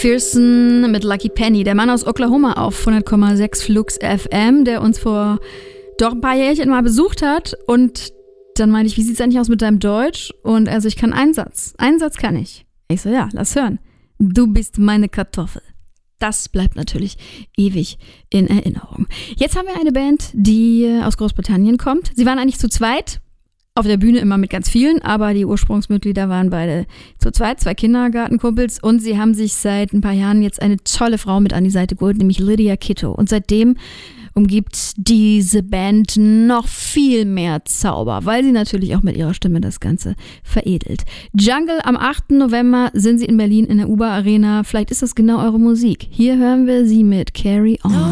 McPherson mit Lucky Penny, der Mann aus Oklahoma auf 100,6 Flux FM, der uns vor doch ein paar Jährchen mal besucht hat. Und dann meinte ich, wie sieht's eigentlich aus mit deinem Deutsch? Und also ich kann einen Satz. Einen Satz kann ich. Ich so, ja, lass hören. Du bist meine Kartoffel. Das bleibt natürlich ewig in Erinnerung. Jetzt haben wir eine Band, die aus Großbritannien kommt. Sie waren eigentlich zu zweit. Auf der Bühne immer mit ganz vielen, aber die Ursprungsmitglieder waren beide zu zweit, 2 Kindergartenkumpels, und sie haben sich seit ein paar Jahren jetzt eine tolle Frau mit an die Seite geholt, nämlich Lydia Kitto. Und seitdem umgibt diese Band noch viel mehr Zauber, weil sie natürlich auch mit ihrer Stimme das Ganze veredelt. Jungle, am 8. November sind sie in Berlin in der UBA Arena. Vielleicht ist das genau eure Musik. Hier hören wir sie mit Carry On.